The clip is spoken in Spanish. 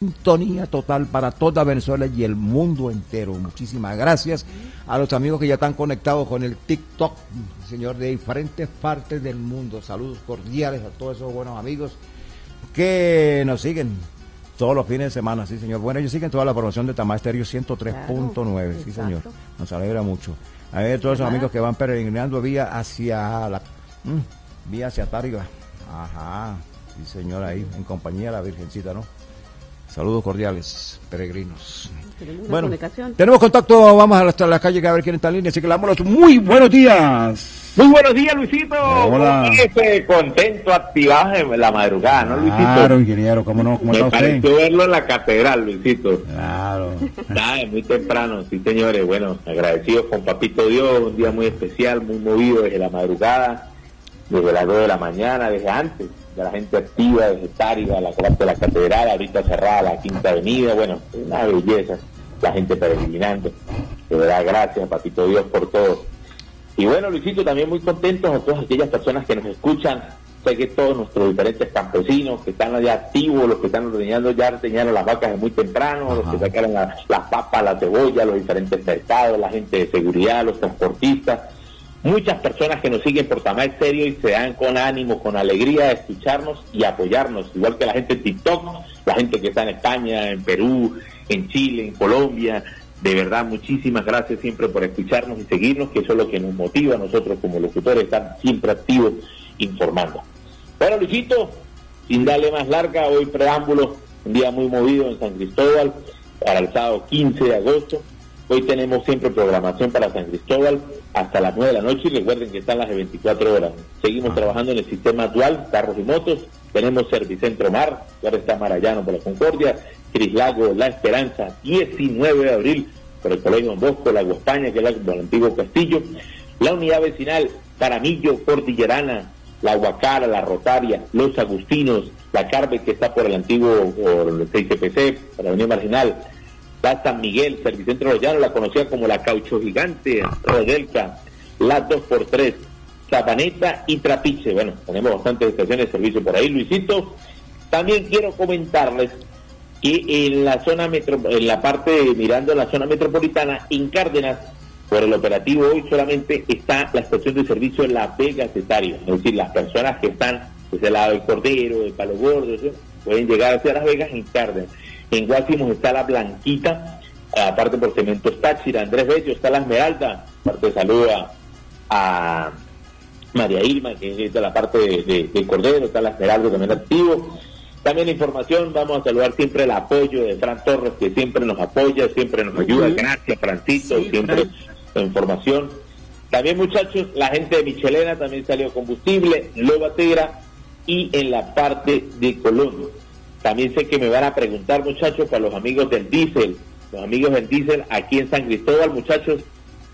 sintonía total para toda Venezuela y el mundo entero. Muchísimas gracias a los amigos que ya están conectados con el TikTok, señor, de diferentes partes del mundo. Saludos cordiales a todos esos buenos amigos que nos siguen todos los fines de semana, sí señor. Bueno, ellos siguen toda la programación de Tamá Estéreo 103.9, sí señor. Nos alegra mucho. A ver, todos esos amigos que van peregrinando vía hacia Targa. Ajá, sí señor, ahí en compañía de la Virgencita, ¿no? Saludos cordiales, peregrinos. Bueno, tenemos contacto, vamos hasta la calle a ver quién está en línea, así que le damos los muy buenos días. Muy buenos días, Luisito. Hola. Contento, activado en la madrugada, ¿no, Luisito? Claro, ingeniero, ¿cómo no? ¿Cómo Me está usted? pareció verlo en la catedral, Luisito. Claro. Muy temprano, sí, señores. Bueno, agradecidos con Papito Dios, un día muy especial, muy movido desde la madrugada, desde las 2 de la mañana, desde antes, de la gente activa, desde Targa, la parte de la catedral, ahorita cerrada la Quinta Avenida. Bueno, una belleza, la gente peregrinando. De verdad, gracias, Papito Dios, por todo. Y bueno, Luisito, también muy contentos a todas aquellas personas que nos escuchan. Sé que todos nuestros diferentes campesinos que están allá activos, los que están ordeñando las vacas de muy temprano, los que sacaron las papas, la cebolla, los diferentes mercados, la gente de seguridad, los transportistas, muchas personas que nos siguen por Tamá Estéreo y se dan con ánimo, con alegría de escucharnos y apoyarnos, igual que la gente en TikTok, la gente que está en España, en Perú, en Chile, en Colombia. De verdad, muchísimas gracias siempre por escucharnos y seguirnos, que eso es lo que nos motiva a nosotros como locutores, estar siempre activos informando. Bueno, Luisito, sin darle más larga, hoy preámbulo, un día muy movido en San Cristóbal, para el sábado 15 de agosto. Hoy tenemos siempre programación para San Cristóbal hasta las 9 de la noche, y recuerden que están las de 24 horas. Seguimos trabajando en el sistema dual, carros y motos. Tenemos Servicentro Mar, ahora está Marayano por la Concordia, Crislago, La Esperanza, 19 de abril, por el Colegio Don Bosco, la España, que es el antiguo Castillo, la unidad vecinal Caramillo, Cordillerana, la Huacara, la Rotaria, Los Agustinos, la Carve, que está por el antiguo, por el CICPC, por la Avenida Marginal, la San Miguel, Servicentro Llano, la conocida como la Caucho Gigante, Rodelca, la 2x3, Sabaneta y Trapiche. Bueno, tenemos bastantes estaciones de servicio por ahí, Luisito. También quiero comentarles que en la zona en la parte mirando la zona metropolitana, en Cárdenas, por el operativo hoy solamente está la estación de servicio en Las Vegas de Targa. Es decir, las personas que están desde el lado del Cordero, del Palo Gordo, ¿sí?, pueden llegar hacia Las Vegas en Cárdenas. En Guásimos está la Blanquita, aparte por Cementos Táchira, Andrés Bello, está la Esmeralda, aparte saluda a María Irma, que es de la parte de Cordero, está la Esmeralda también activo. También la información, vamos a saludar siempre el apoyo de Fran Torres, que siempre nos apoya, siempre nos ayuda. Gracias, Francito, sí, siempre la información. También, muchachos, la gente de Michelena también salió combustible, Lobatera y en la parte de Colón. También sé que me van a preguntar, muchachos, para los amigos del diésel. Los amigos del diésel aquí en San Cristóbal, muchachos,